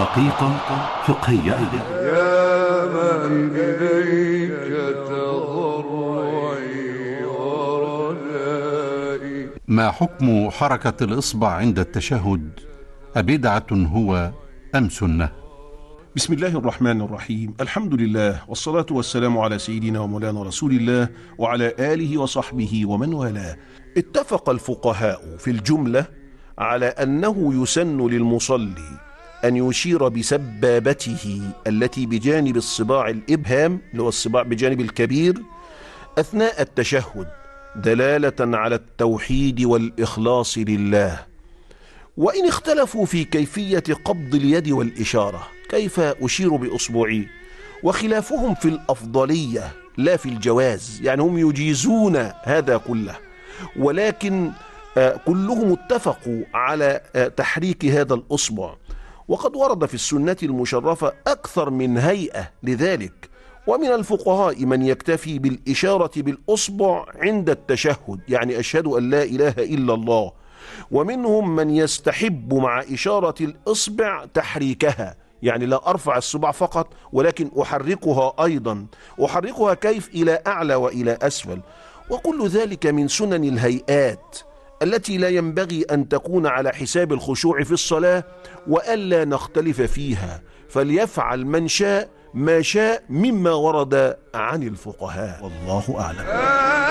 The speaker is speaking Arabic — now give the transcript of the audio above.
دقيقة فقهية. يا من إليك تضرعي ورجائي. ما حكم حركة الإصبع عند التشهد؟ أبدعة هو أم سنة؟ بسم الله الرحمن الرحيم. الحمد لله والصلاة والسلام على سيدنا ومولانا رسول الله وعلى آله وصحبه ومن والاه. اتفق الفقهاء في الجملة على أنه يسن للمصلي أن يشير بسبابته التي بجانب الصباع الإبهام، اللي هو الصباع بجانب الكبير، أثناء التشهد دلالة على التوحيد والإخلاص لله. وإن اختلفوا في كيفية قبض اليد والإشارة، كيف أشير بأصبعي، وخلافهم في الأفضلية لا في الجواز، يعني هم يجيزون هذا كله، ولكن كلهم اتفقوا على تحريك هذا الأصبع. وقد ورد في السنة المشرفة أكثر من هيئة لذلك، ومن الفقهاء من يكتفي بالإشارة بالأصبع عند التشهد، يعني أشهد أن لا إله إلا الله، ومنهم من يستحب مع إشارة الإصبع تحريكها، يعني لا أرفع الصباع فقط ولكن أحركها أيضا. أحركها كيف؟ إلى أعلى وإلى أسفل. وكل ذلك من سنن الهيئات التي لا ينبغي أن تكون على حساب الخشوع في الصلاة، وألا نختلف فيها، فليفعل من شاء ما شاء مما ورد عن الفقهاء، والله أعلم.